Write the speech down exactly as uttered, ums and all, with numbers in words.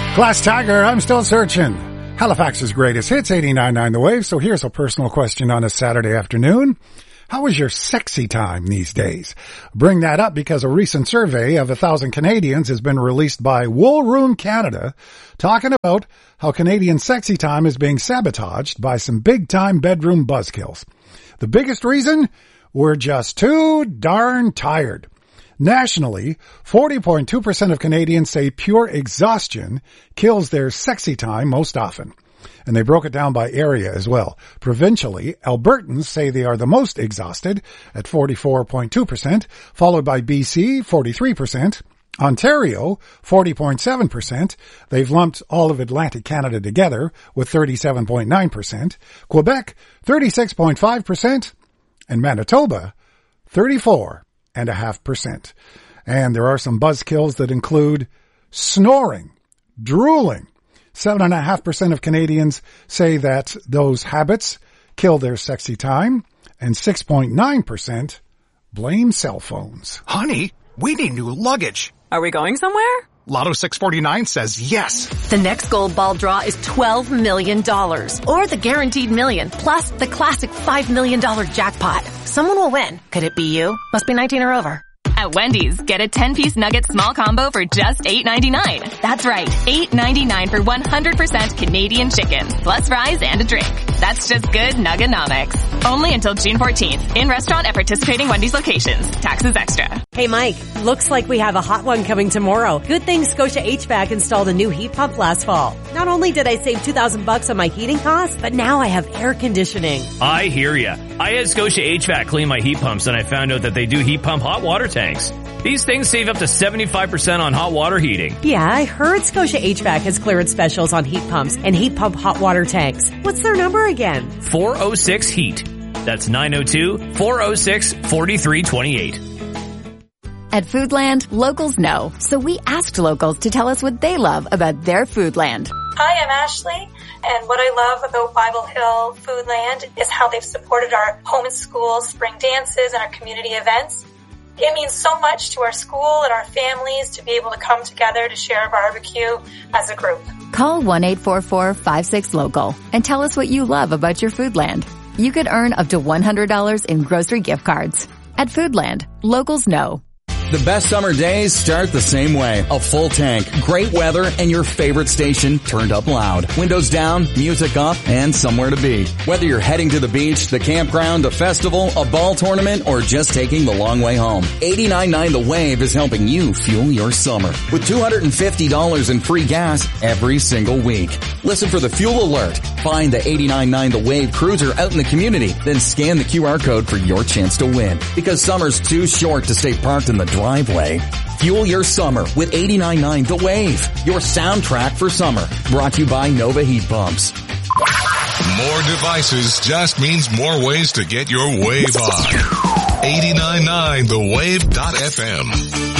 Glass Tiger, I'm still searching. Halifax's greatest hits, eighty-nine point nine The Wave. So here's a personal question on a Saturday afternoon. How is your sexy time these days? Bring that up because a recent survey of a thousand Canadians has been released by Wool Room Canada, talking about how Canadian sexy time is being sabotaged by some big-time bedroom buzzkills. The biggest reason? We're just too darn tired. Nationally, forty point two percent of Canadians say pure exhaustion kills their sexy time most often. And they broke it down by area as well. Provincially, Albertans say they are the most exhausted at forty-four point two percent, followed by B C, forty-three percent. Ontario, forty point seven percent. They've lumped all of Atlantic Canada together with thirty-seven point nine percent. Quebec, thirty-six point five percent. And Manitoba, thirty-four and a half percent. And there are some buzzkills that include snoring, drooling. Seven and a half percent of Canadians say that those habits kill their sexy time, and six point nine percent blame cell phones. Honey, we need new luggage. Are we going somewhere? Lotto six forty-nine says yes. The next gold ball draw is twelve million dollars, or the guaranteed million, plus the classic five million dollars jackpot. Someone will win. Could it be you? Must be nineteen or over. At Wendy's, get a ten-piece nugget small combo for just eight ninety-nine. That's right, eight ninety-nine for one hundred percent Canadian chicken, plus fries and a drink. That's just good Nugganomics. Only until June fourteenth. In restaurant at participating Wendy's locations. Taxes extra. Hey Mike, looks like we have a hot one coming tomorrow. Good thing Scotia H V A C installed a new heat pump last fall. Not only did I save two thousand bucks on my heating costs, but now I have air conditioning. I hear ya. I had Scotia H V A C clean my heat pumps and I found out that they do heat pump hot water tanks. These things save up to seventy-five percent on hot water heating. Yeah, I heard Scotia H V A C has clearance specials on heat pumps and heat pump hot water tanks. What's their number again? four oh six heat. That's nine oh two, four oh six, four three two eight. At Foodland, locals know, so we asked locals to tell us what they love about their Foodland. Hi, I'm Ashley, and what I love about Bible Hill Foodland is how they've supported our home and school spring dances and our community events. It means so much to our school and our families to be able to come together to share a barbecue as a group. Call one eight four four, five six, local and tell us what you love about your Foodland. You could earn up to one hundred dollars in grocery gift cards. At Foodland, locals know. The best summer days start the same way. A full tank, great weather, and your favorite station turned up loud. Windows down, music up, and somewhere to be. Whether you're heading to the beach, the campground, a festival, a ball tournament, or just taking the long way home, eighty-nine point nine The Wave is helping you fuel your summer with two hundred fifty dollars in free gas every single week. Listen for the fuel alert. Find the eighty-nine point nine The Wave cruiser out in the community, then scan the Q R code for your chance to win. Because summer's too short to stay parked in the driveway. Fuel your summer with eighty-nine point nine The Wave, your soundtrack for summer. Brought to you by Nova Heat Pumps. More devices just means more ways to get your wave on. eighty-nine point nine the wave dot f m